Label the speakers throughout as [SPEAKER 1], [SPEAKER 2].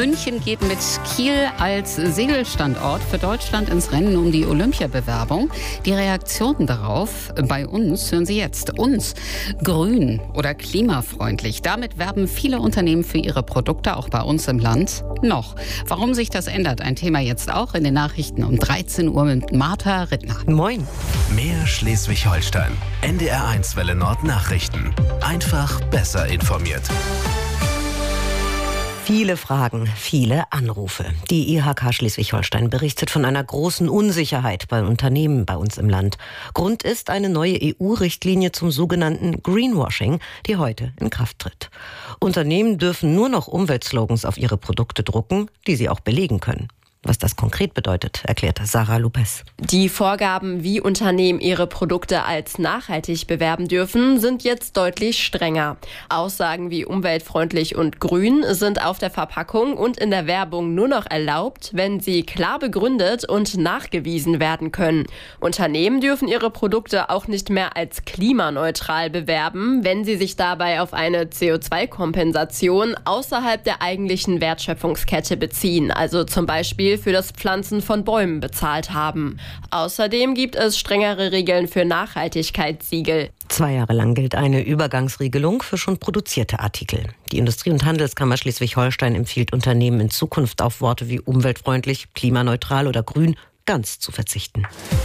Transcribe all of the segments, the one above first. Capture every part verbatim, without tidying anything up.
[SPEAKER 1] München geht mit Kiel als Segelstandort für Deutschland ins Rennen um die Olympiabewerbung. Die Reaktionen darauf bei uns hören Sie jetzt. Uns grün oder klimafreundlich. Damit werben viele Unternehmen für ihre Produkte, auch bei uns im Land. Noch. Warum sich das ändert, ein Thema jetzt auch in den Nachrichten um dreizehn Uhr mit Martha Rittner.
[SPEAKER 2] Moin.
[SPEAKER 3] Mehr Schleswig-Holstein. N D R eins Welle Nord Nachrichten. Einfach besser informiert.
[SPEAKER 2] Viele Fragen, viele Anrufe. Die I H K Schleswig-Holstein berichtet von einer großen Unsicherheit bei Unternehmen bei uns im Land. Grund ist eine neue E U-Richtlinie zum sogenannten Greenwashing, die heute in Kraft tritt. Unternehmen dürfen nur noch Umweltslogans auf ihre Produkte drucken, die sie auch belegen können. Was das konkret bedeutet, erklärt Sarah Lopez.
[SPEAKER 4] Die Vorgaben, wie Unternehmen ihre Produkte als nachhaltig bewerben dürfen, sind jetzt deutlich strenger. Aussagen wie umweltfreundlich und grün sind auf der Verpackung und in der Werbung nur noch erlaubt, wenn sie klar begründet und nachgewiesen werden können. Unternehmen dürfen ihre Produkte auch nicht mehr als klimaneutral bewerben, wenn sie sich dabei auf eine C O zwei Kompensation außerhalb der eigentlichen Wertschöpfungskette beziehen, also zum Beispiel für das Pflanzen von Bäumen bezahlt haben. Außerdem gibt es strengere Regeln für Nachhaltigkeitssiegel.
[SPEAKER 2] Zwei Jahre lang gilt eine Übergangsregelung für schon produzierte Artikel. Die Industrie- und Handelskammer Schleswig-Holstein empfiehlt Unternehmen in Zukunft auf Worte wie umweltfreundlich, klimaneutral oder grün ganz zu verzichten.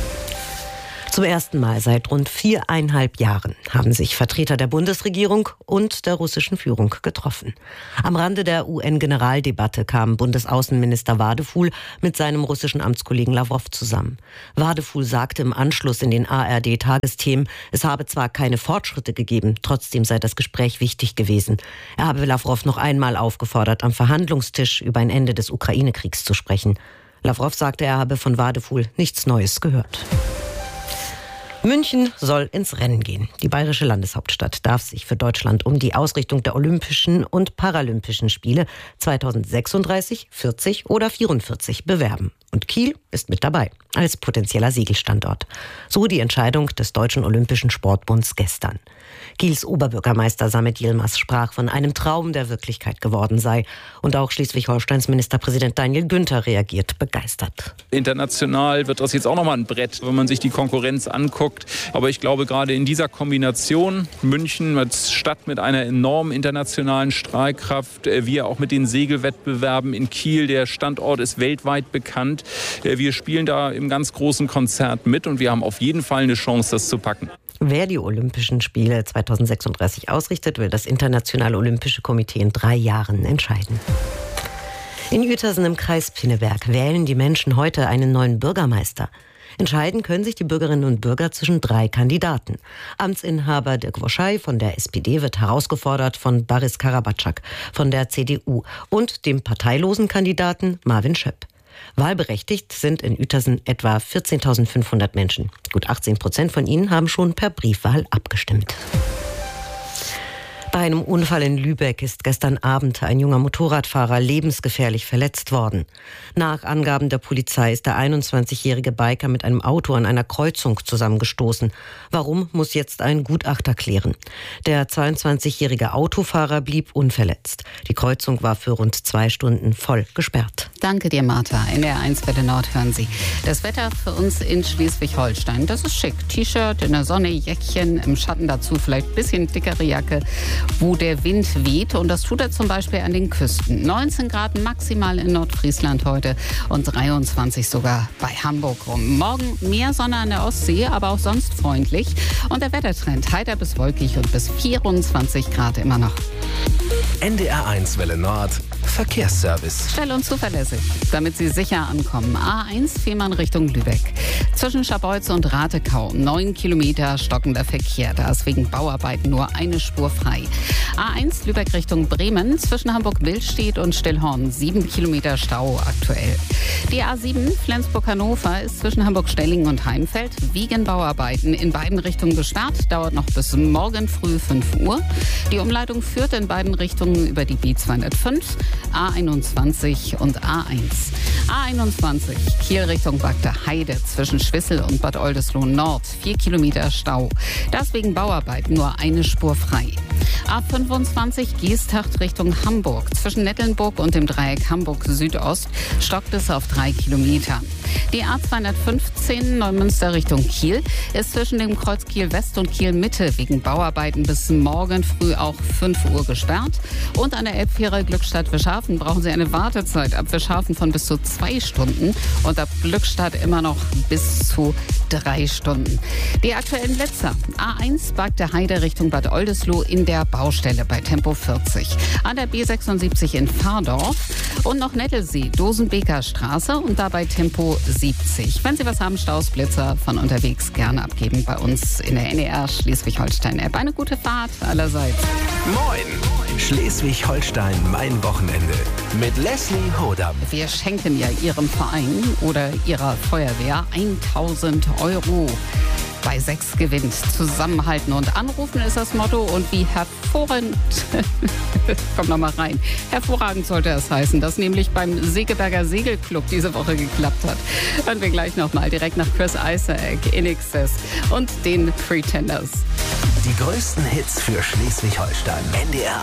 [SPEAKER 2] Zum ersten Mal seit rund viereinhalb Jahren haben sich Vertreter der Bundesregierung und der russischen Führung getroffen. Am Rande der U N-Generaldebatte kam Bundesaußenminister Wadefuhl mit seinem russischen Amtskollegen Lawrow zusammen. Wadefuhl sagte im Anschluss in den A R D-Tagesthemen, es habe zwar keine Fortschritte gegeben, trotzdem sei das Gespräch wichtig gewesen. Er habe Lawrow noch einmal aufgefordert, am Verhandlungstisch über ein Ende des Ukraine-Kriegs zu sprechen. Lawrow sagte, er habe von Wadefuhl nichts Neues gehört. München soll ins Rennen gehen. Die bayerische Landeshauptstadt darf sich für Deutschland um die Ausrichtung der Olympischen und Paralympischen Spiele zweitausendsechsunddreißig, vierzig oder vierundvierzig bewerben. Und Kiel ist mit dabei, als potenzieller Segelstandort. So die Entscheidung des Deutschen Olympischen Sportbunds gestern. Kiels Oberbürgermeister Samet Yilmaz sprach von einem Traum, der Wirklichkeit geworden sei. Und auch Schleswig-Holsteins Ministerpräsident Daniel Günther reagiert begeistert.
[SPEAKER 5] International wird das jetzt auch nochmal ein Brett, wenn man sich die Konkurrenz anguckt. Aber ich glaube, gerade in dieser Kombination, München als Stadt mit einer enormen internationalen Strahlkraft, wir auch mit den Segelwettbewerben in Kiel, der Standort ist weltweit bekannt. Wir spielen da im ganz großen Konzert mit und wir haben auf jeden Fall eine Chance, das zu packen.
[SPEAKER 2] Wer die Olympischen Spiele zweitausendsechsunddreißig ausrichtet, will das Internationale Olympische Komitee in drei Jahren entscheiden. In Uetersen im Kreis Pinneberg wählen die Menschen heute einen neuen Bürgermeister. Entscheiden können sich die Bürgerinnen und Bürger zwischen drei Kandidaten. Amtsinhaber Dirk Woschei von der S P D wird herausgefordert von Boris Karabatschak von der C D U und dem parteilosen Kandidaten Marvin Schöpp. Wahlberechtigt sind in Uetersen etwa vierzehntausendfünfhundert Menschen. Gut achtzehn Prozent von ihnen haben schon per Briefwahl abgestimmt. Bei einem Unfall in Lübeck ist gestern Abend ein junger Motorradfahrer lebensgefährlich verletzt worden. Nach Angaben der Polizei ist der einundzwanzigjährige Biker mit einem Auto an einer Kreuzung zusammengestoßen. Warum, muss jetzt ein Gutachter klären. Der zweiundzwanzigjährige Autofahrer blieb unverletzt. Die Kreuzung war für rund zwei Stunden voll gesperrt.
[SPEAKER 1] Danke dir, Martha. In der eins Welle Nord hören Sie. Das Wetter für uns in Schleswig-Holstein, das ist schick. T-Shirt, in der Sonne, Jäckchen, im Schatten dazu vielleicht ein bisschen dickere Jacke, wo der Wind weht. Und das tut er zum Beispiel an den Küsten. neunzehn Grad maximal in Nordfriesland heute und dreiundzwanzig sogar bei Hamburg rum. Morgen mehr Sonne an der Ostsee, aber auch sonst freundlich. Und der Wettertrend heiter bis wolkig und bis vierundzwanzig Grad immer noch.
[SPEAKER 3] N D R eins Welle Nord Verkehrsservice.
[SPEAKER 1] Schnell und zuverlässig, damit Sie sicher ankommen. A eins Fehmarn Richtung Lübeck. Zwischen Scharbeutz und Ratekau neun Kilometer stockender Verkehr. Da ist wegen Bauarbeiten nur eine Spur frei. A eins Lübeck Richtung Bremen. Zwischen Hamburg-Billstedt und Stillhorn sieben Kilometer Stau aktuell. Die A sieben Flensburg-Hannover ist zwischen Hamburg-Stellingen und Heimfeld wegen Bauarbeiten in beiden Richtungen gestartet. Dauert noch bis morgen früh fünf Uhr. Die Umleitung führt in beiden Richtungen Verspätungen über die B zweihundertfünf, A einundzwanzig und A eins. A einundzwanzig, Kiel Richtung Bagde Heide zwischen Schwissel und Bad Oldesloe Nord. Vier Kilometer Stau. Das wegen Bauarbeiten nur eine Spur frei. A fünfundzwanzig, Geesthacht Richtung Hamburg. Zwischen Nettelnburg und dem Dreieck Hamburg Südost stockt es auf drei Kilometer. Die A zweihundertfünfzehn Neumünster Richtung Kiel ist zwischen dem Kreuz Kiel West und Kiel Mitte wegen Bauarbeiten bis morgen früh auch fünf Uhr gesperrt. Und an der Elbfähre Glückstadt-Wischhafen brauchen Sie eine Wartezeit ab Wischhafen von bis zu zwei Stunden und ab Glückstadt immer noch bis zu drei Stunden. Die aktuellen Blitzer. A eins Bagde Heide Richtung Bad Oldesloe in der Baustelle bei Tempo vierzig. An der B sechsundsiebzig in Pfarrdorf und noch Nettelsee, Dosenbeker Straße und dabei Tempo siebzig. Wenn Sie was haben, Staus, Blitzer von unterwegs gerne abgeben bei uns in der N D R Schleswig-Holstein-App. Eine gute Fahrt allerseits.
[SPEAKER 3] Moin! Schleswig-Holstein, mein Wochenende. Mit Leslie Hodam.
[SPEAKER 1] Wir schenken ja Ihrem Verein oder Ihrer Feuerwehr tausend Euro. Bei sechs gewinnt. Zusammenhalten und anrufen ist das Motto. Und wie hervorragend, komm noch mal rein, hervorragend sollte es heißen, dass nämlich beim Segeberger Segelclub diese Woche geklappt hat. Hören wir gleich noch mal direkt nach Chris Isaak, In Excess und den Pretenders.
[SPEAKER 3] Die größten Hits für Schleswig-Holstein. N D R